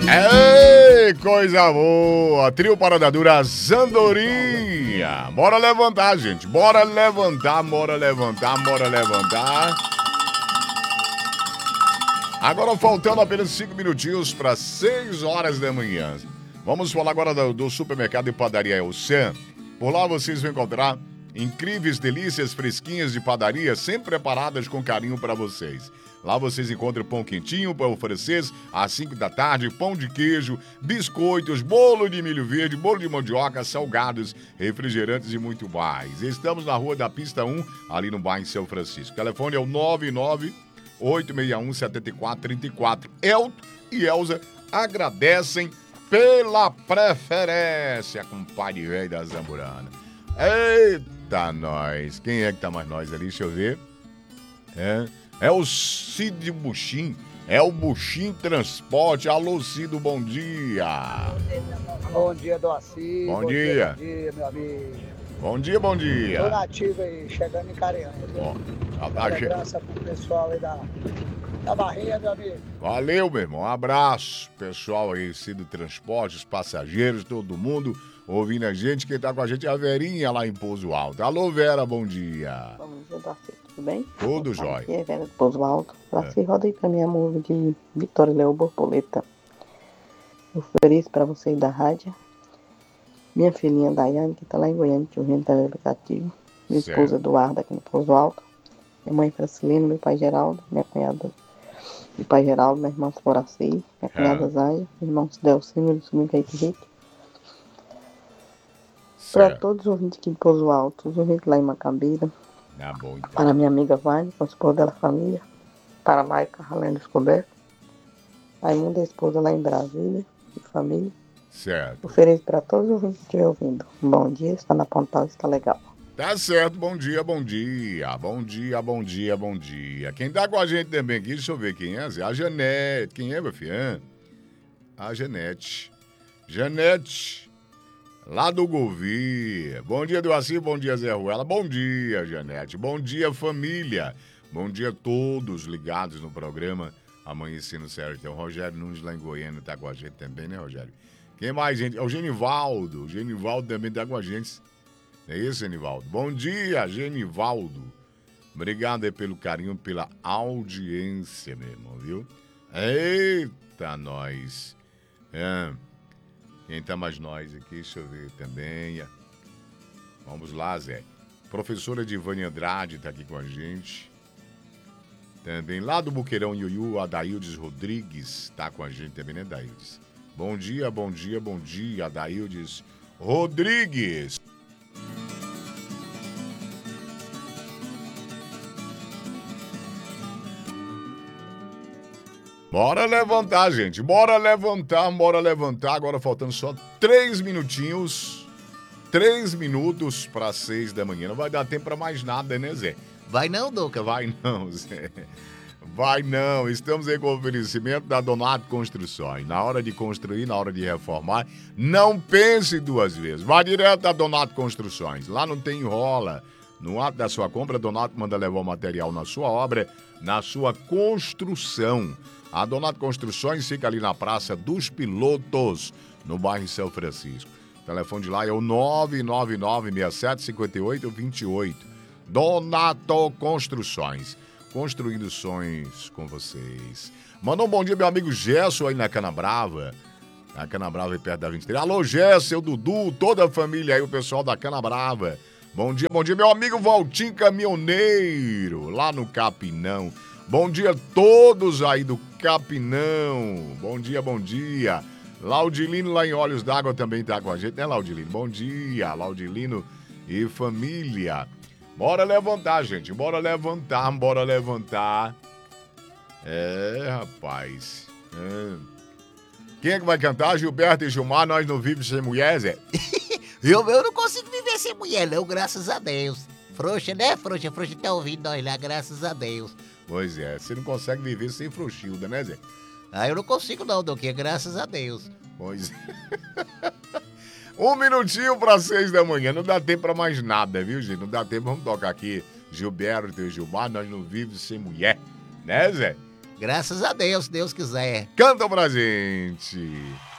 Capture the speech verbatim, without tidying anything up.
Ei, coisa boa! Trio Parada Dura Zandorinha. Bora levantar, gente. Bora levantar, bora levantar, bora levantar. Agora faltando apenas cinco minutinhos para seis horas da manhã. Vamos falar agora do, do supermercado e padaria El Sam. Por lá vocês vão encontrar incríveis delícias fresquinhas de padaria, sempre preparadas com carinho para vocês. Lá vocês encontram pão quentinho, pão francês, às cinco da tarde, pão de queijo, biscoitos, bolo de milho verde, bolo de mandioca, salgados, refrigerantes e muito mais. Estamos na rua da Pista um, ali no bairro São Francisco. O telefone é o nove nove oito seis um sete quatro três quatro. Elton e Elza agradecem pela preferência, compadre velho da Zamburana. Eita, nós. Quem é que tá mais nós ali? Deixa eu ver. É... É o Cid Buxim, é o Buxim Transporte. Alô, Cido, bom dia. Bom dia, Doaci. Bom, bom dia. dia. Bom dia, meu amigo. Bom dia, bom dia. Tô nativo aí, chegando em Careana. Bom, um abraço pro pessoal aí da, da Barrinha, meu amigo. Valeu, meu irmão. Um abraço, pessoal aí, Cido Transporte, os passageiros, todo mundo ouvindo a gente. Quem tá com a gente é a Verinha lá em Pouso Alto. Alô, Vera, bom dia. Bom dia, Doaci. Tudo bem? Tudo jóia. Aqui é Vera do Pouso Alto. Doaci, é. Roda aí pra mim a música de Vitória Leão Borboleta. Eu feliz pra vocês da rádio. Minha filhinha Daiane, que tá lá em Goiânia, te ouvindo pelo aplicativo. Minha certo. Esposa Eduarda, aqui no Pouso Alto. Minha mãe Francilina, meu pai Geraldo. Minha cunhada, meu pai Geraldo, minha irmã Floraci. Minha cunhada é. Zaya. Meu irmão Delcino, meu sobrinho Kaique Rick. Para todos os ouvintes aqui de Pouso Alto, os ouvintes lá em Macabeira. Ah, bom, então. Para minha amiga Vânia, com a esposa dela, família. Para a Maica, Ralendo Descoberto. A Imunda, a esposa lá em Brasília, de família. Certo. Ofereço para todos os ouvintes que estiverem ouvindo. Bom dia, está na Pontal, está legal. Tá certo, bom dia, bom dia. Bom dia, bom dia, bom dia. Quem tá com a gente também aqui, deixa eu ver quem é. A Janete. Quem é, meu filho? A Janete. Janete. Lá do Govia. Bom dia, Doaci. Bom dia, Zé Ruela. Bom dia, Janete. Bom dia, família. Bom dia a todos ligados no programa Amanhecendo Certo. Então, o Rogério Nunes lá em Goiânia tá com a gente também, né, Rogério? Quem mais, gente? É o Genivaldo. O Genivaldo também tá com a gente. É isso, Genivaldo? Bom dia, Genivaldo. Obrigado aí pelo carinho, pela audiência, meu irmão, viu? Eita, nós. É... Quem tá mais nós aqui, deixa eu ver também. Vamos lá, Zé. Professora Divane Andrade tá aqui com a gente. Também lá do Buqueirão Iuiú, a Daildes Rodrigues tá com a gente também, né, Daildes? Bom dia, bom dia, bom dia, Daildes Rodrigues. Bora levantar, gente. Bora levantar, bora levantar. Agora faltando só três minutinhos. Três minutos para seis da manhã. Não vai dar tempo para mais nada, né, Zé? Vai não, Douca? Vai não, Zé. Vai não. Estamos aí com o oferecimento da Donato Construções. Na hora de construir, na hora de reformar, não pense duas vezes. Vai direto a Donato Construções. Lá não tem enrola. No ato da sua compra, Donato manda levar o material na sua obra, na sua construção. A Donato Construções fica ali na Praça dos Pilotos, no bairro São Francisco. O telefone de lá é o nove nove nove, seis sete cinco oito, dois oito. Donato Construções, construindo sonhos com vocês. Manda um bom dia, meu amigo Gesso aí na Canabrava. Na Canabrava aí perto da vinte e três. Alô, Gesso, seu Dudu, toda a família aí, o pessoal da Canabrava. Bom dia, bom dia, meu amigo Valtim Caminhoneiro, lá no Capinão. Bom dia a todos aí do Capinão. Bom dia, bom dia. Laudilino lá em Olhos d'Água também tá com a gente, né, Laudilino? Bom dia, Laudilino e família. Bora levantar, gente. Bora levantar, bora levantar. É, rapaz. É. Quem é que vai cantar? Gilberto e Gilmar, nós não vivemos sem mulher, Zé? eu, eu não consigo viver sem mulher, não, graças a Deus. Frouxa, né, Frouxa? Frouxa tá ouvindo nós lá, graças a Deus. Pois é, você não consegue viver sem Frouxilda, né, Zé? Ah, eu não consigo não, Doquinha, graças a Deus. Pois é. Um minutinho para seis da manhã, não dá tempo para mais nada, viu, gente? Não dá tempo, vamos tocar aqui Gilberto e Gilmar, nós não vivemos sem mulher, né, Zé? Graças a Deus, se Deus quiser. Canta pra gente.